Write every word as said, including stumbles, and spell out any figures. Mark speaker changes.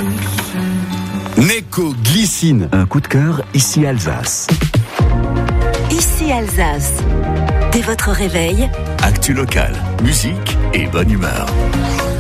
Speaker 1: Neko Glycine. Un coup de cœur, ici Alsace.
Speaker 2: Ici Alsace. Dès votre réveil,
Speaker 1: actu local, musique et bonne humeur.